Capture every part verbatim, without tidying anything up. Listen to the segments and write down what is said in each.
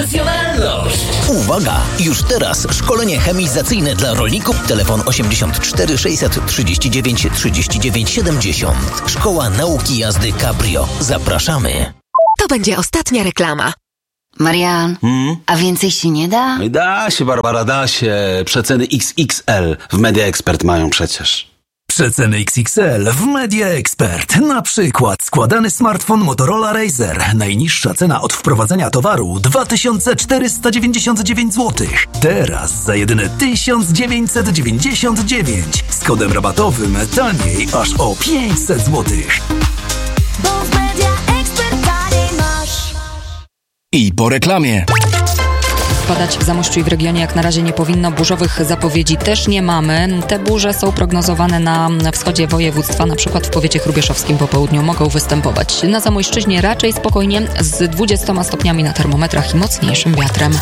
Uwaga! Już teraz szkolenie chemizacyjne dla rolników. Telefon osiemdziesiąt cztery sześćset trzydzieści dziewięć trzydzieści dziewięć siedemdziesiąt. Szkoła Nauki Jazdy Cabrio. Zapraszamy. To będzie ostatnia reklama. Marian, Hmm? a więcej się nie da? Da się, Barbara, da się. Przeceny X X L w Media Expert mają przecież. Przeceny X X L w Media Expert. Na przykład składany smartfon Motorola Razr. Najniższa cena od wprowadzenia towaru dwa tysiące czterysta dziewięćdziesiąt dziewięć złotych. Teraz za jedyne tysiąc dziewięćset dziewięćdziesiąt dziewięć. Z kodem rabatowym taniej aż o pięćset złotych. Bo w Media Expert taniej masz. I po reklamie. Padać w Zamościu i w regionie jak na razie nie powinno. Burzowych zapowiedzi też nie mamy. Te burze są prognozowane na wschodzie województwa, na przykład w powiecie hrubieszowskim po południu mogą występować. Na Zamojszczyźnie raczej spokojnie z dwudziestoma stopniami na termometrach i mocniejszym wiatrem.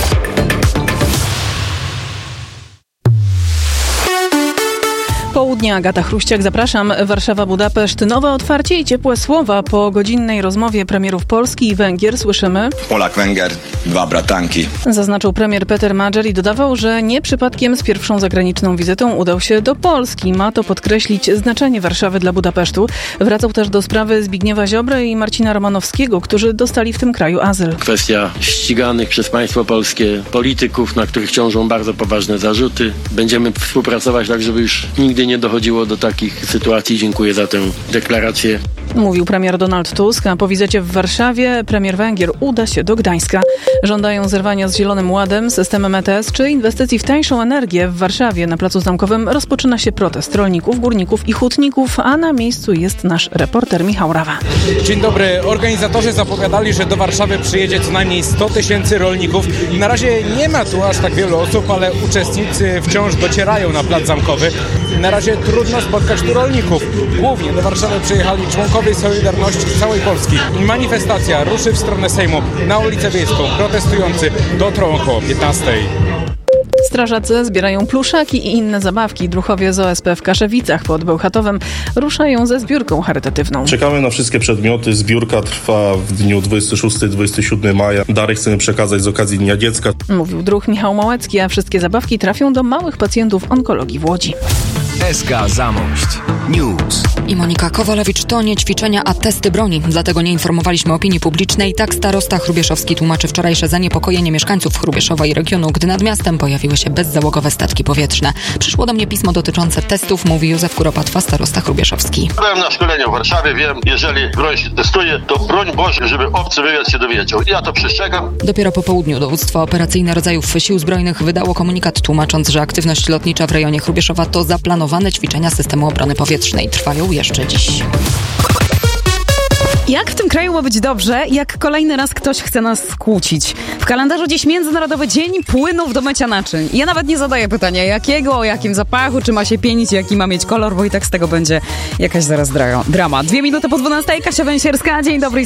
Południe, Agata Chruściak, zapraszam. Warszawa, Budapeszt, nowe otwarcie i ciepłe słowa. Po godzinnej rozmowie premierów Polski i Węgier słyszymy: Polak-Węgier, dwa bratanki. Zaznaczył premier Peter Madger i dodawał, że nie przypadkiem z pierwszą zagraniczną wizytą udał się do Polski. Ma to podkreślić znaczenie Warszawy dla Budapesztu. Wracał też do sprawy Zbigniewa Ziobry i Marcina Romanowskiego, którzy dostali w tym kraju azyl. Kwestia ściganych przez państwo polskie polityków, na których ciążą bardzo poważne zarzuty. Będziemy współpracować tak, żeby już nigdy nie dochodziło do takich sytuacji. Dziękuję za tę deklarację. Mówił premier Donald Tusk, a po wizycie w Warszawie premier Węgier uda się do Gdańska. Żądają zerwania z Zielonym Ładem, systemem E T S czy inwestycji w tańszą energię. W Warszawie na Placu Zamkowym rozpoczyna się protest rolników, górników i hutników, a na miejscu jest nasz reporter Michał Rawa. Dzień dobry. Organizatorzy zapowiadali, że do Warszawy przyjedzie co najmniej sto tysięcy rolników. Na razie nie ma tu aż tak wielu osób, ale uczestnicy wciąż docierają na Plac Zamkowy. Na razie trudno spotkać tu rolników. Głównie do Warszawy przyjechali członkowie Solidarności z całej Polski. Manifestacja ruszy w stronę Sejmu na ulicę Wiejską. Protestujący dotrą około piętnastej. Strażacy zbierają pluszaki i inne zabawki. Druhowie z O S P w Kaszewicach pod Bełchatowem ruszają ze zbiórką charytatywną. Czekamy na wszystkie przedmioty. Zbiórka trwa w dniu dwudziestego szóstego do dwudziestego siódmego maja. Dary chcemy przekazać z okazji Dnia Dziecka. Mówił druh Michał Małecki, a wszystkie zabawki trafią do małych pacjentów onkologii w Łodzi. S K Zamość News. I Monika Kowalewicz: to nie ćwiczenia, a testy broni. Dlatego nie informowaliśmy opinii publicznej. Tak starosta hrubieszowski tłumaczy wczorajsze zaniepokojenie mieszkańców Hrubieszowa i regionu, gdy nad miastem pojawiły się bezzałogowe statki powietrzne. Przyszło do mnie pismo dotyczące testów, mówi Józef Kuropatwa, starosta hrubieszowski. Byłem na szkoleniu w Warszawie, wiem, jeżeli broń się testuje, to broń Boże, żeby obcy wywiad się dowiedział. Ja to przestrzegam. Dopiero po południu dowództwo operacyjne rodzajów sił zbrojnych wydało komunikat, tłumacząc, że aktywność lotnicza w rejonie Hrubieszowa to zaplanowane ćwiczenia systemu obrony powietrznej. Trwają jeszcze dziś. Jak w tym kraju ma być dobrze, jak kolejny raz ktoś chce nas skłócić? W kalendarzu dziś Międzynarodowy Dzień Płynów do mycia naczyń. Ja nawet nie zadaję pytania jakiego, o jakim zapachu, czy ma się pienić, jaki ma mieć kolor, bo i tak z tego będzie jakaś zaraz dra- drama. Dwie minuty po dwunastej, Kasia Węsierska, dzień dobry.